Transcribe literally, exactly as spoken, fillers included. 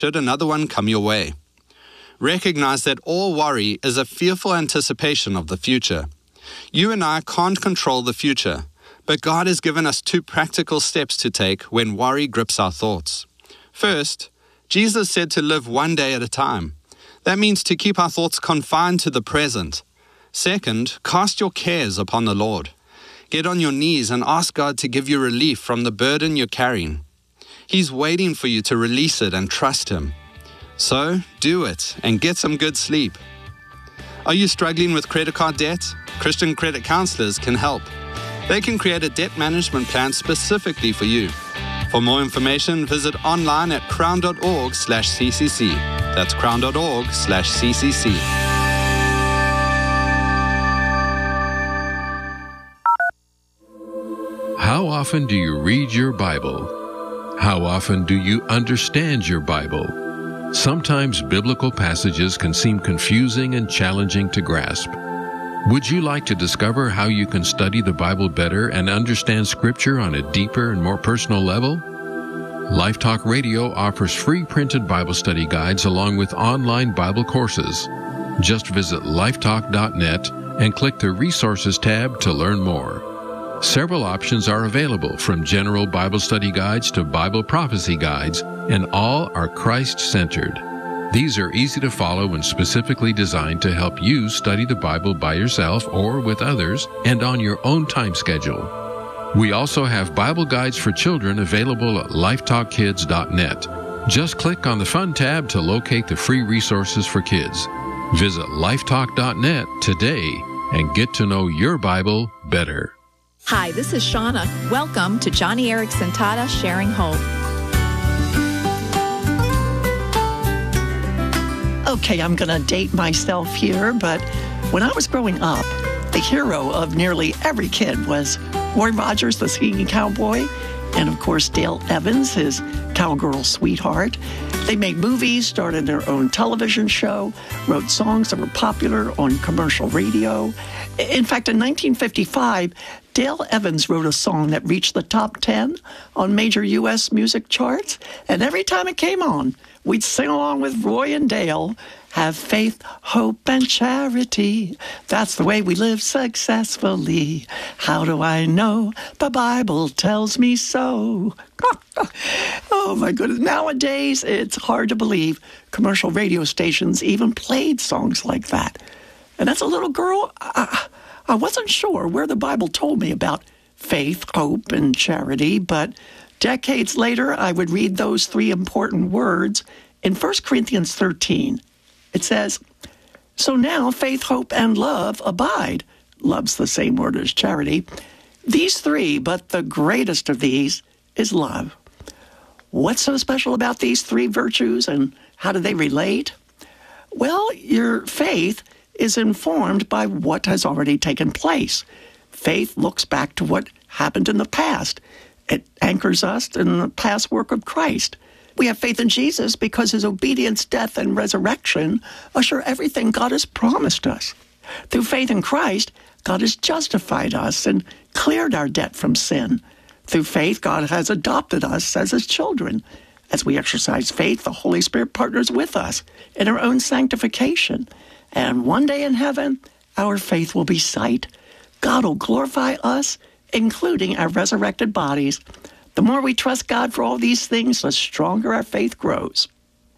should another one come your way. Recognize that all worry is a fearful anticipation of the future. You and I can't control the future, but God has given us two practical steps to take when worry grips our thoughts. First, Jesus said to live one day at a time. That means to keep our thoughts confined to the present. Second, cast your cares upon the Lord. Get on your knees and ask God to give you relief from the burden you're carrying. He's waiting for you to release it and trust Him. So, do it and get some good sleep. Are you struggling with credit card debt? Christian credit counselors can help. They can create a debt management plan specifically for you. For more information, visit online at crown.org slash ccc. That's crown.org slash ccc. How often do you read your Bible? How often do you understand your Bible? Sometimes biblical passages can seem confusing and challenging to grasp. Would you like to discover how you can study the Bible better and understand Scripture on a deeper and more personal level? Life Talk Radio offers free printed Bible study guides along with online Bible courses. Just visit lifetalk dot net and click the Resources tab to learn more. Several options are available, from general Bible study guides to Bible prophecy guides, and all are Christ-centered. These are easy to follow and specifically designed to help you study the Bible by yourself or with others and on your own time schedule. We also have Bible guides for children available at life talk kids dot net. Just click on the Fun tab to locate the free resources for kids. Visit life talk dot net today and get to know your Bible better. Hi, this is Shauna. Welcome to Johnny Erickson Tata Sharing Hope. Okay, I'm going to date myself here, but when I was growing up, the hero of nearly every kid was Roy Rogers, the singing cowboy, and of course Dale Evans, his cowgirl sweetheart. They made movies, started their own television show, wrote songs that were popular on commercial radio. In fact, in nineteen fifty-five, Dale Evans wrote a song that reached the top ten on major U S music charts, and every time it came on, we'd sing along with Roy and Dale. Have faith, hope, and charity. That's the way we live successfully. How do I know? The Bible tells me so. Oh, my goodness. Nowadays, it's hard to believe commercial radio stations even played songs like that. And as a little girl, I, I wasn't sure where the Bible told me about faith, hope, and charity, but decades later, I would read those three important words in First Corinthians thirteen. It says, so now faith, hope, and love abide. Love's the same word as charity. These three, but the greatest of these is love. What's so special about these three virtues, and how do they relate? Well, your faith is informed by what has already taken place. Faith looks back to what happened in the past. It anchors us in the past work of Christ. We have faith in Jesus because his obedience, death, and resurrection assure everything God has promised us. Through faith in Christ, God has justified us and cleared our debt from sin. Through faith, God has adopted us as his children. As we exercise faith, the Holy Spirit partners with us in our own sanctification. And one day in heaven, our faith will be sight. God will glorify us, including our resurrected bodies. The more we trust God for all these things, the stronger our faith grows.